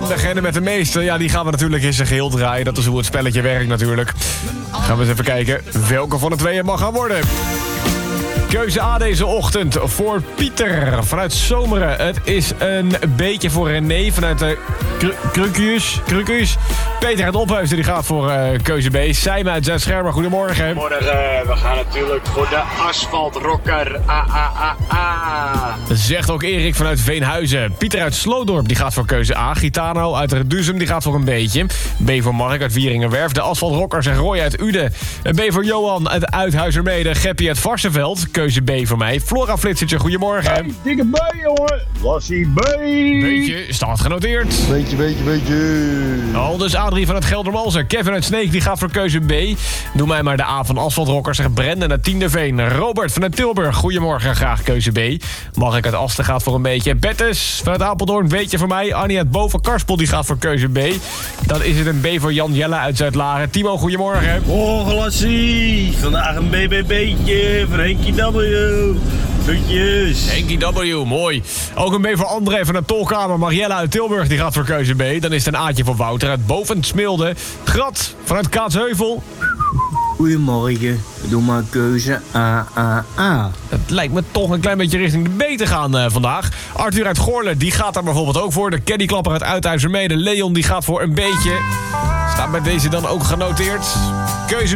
degene met de meeste, ja, die gaan we natuurlijk in zijn geheel draaien. Dat is hoe het spelletje werkt natuurlijk. Gaan we eens even kijken welke van de twee het mag gaan worden. Keuze A deze ochtend voor Pieter vanuit Zomeren. Het is een beetje voor René vanuit de Krukus. Peter uit Ophuizen die gaat voor keuze B. Sijmen uit Zuid-Schermer, goedemorgen. Goedemorgen, we gaan natuurlijk voor de asfaltrocker. Zegt ook Erik vanuit Veenhuizen. Pieter uit Sloodorp die gaat voor keuze A. Gitano uit Reduzum die gaat voor een beetje. B voor Mark uit Wieringenwerf. De asfaltrocker zegt Roy uit Uden. B voor Johan uit Uithuizermede. Geppie uit Varsenveld. Keuze B voor mij. Flora Flitsertje, goedemorgen. Hey, dikke B, jongen. Lassie B. Beetje, staat genoteerd. Beetje. Al dus Adrie van het Geldermalsen. Kevin uit Sneek die gaat voor keuze B. Doe mij maar de A van Asfaltrocker, zegt Brendan uit Tienderveen. Robert vanuit Tilburg, goedemorgen, graag keuze B. Mag ik uit Asten gaat voor een beetje. Bettes vanuit Apeldoorn, beetje voor mij. Annie uit Boven Karspel die gaat voor keuze B. Dan is het een B voor Jan Jelle uit Zuid-Laren. Timo, goedemorgen. Oh, Lassie. Vandaag een BBB'tje voor Henkie W. Groetjes. Henkie W, mooi. Ook een B voor André van de Tolkamer. Marielle uit Tilburg, die gaat voor keuze B. Dan is het een A'tje voor Wouter uit Boven Smilde. Grat vanuit Kaatsheuvel. Goedemorgen, doe maar keuze A. Het lijkt me toch een klein beetje richting de B te gaan vandaag. Arthur uit Goorle, die gaat daar bijvoorbeeld ook voor. De caddyklapper uit Uithuizermede. Leon, die gaat voor een beetje. Staat bij deze dan ook genoteerd. Keuze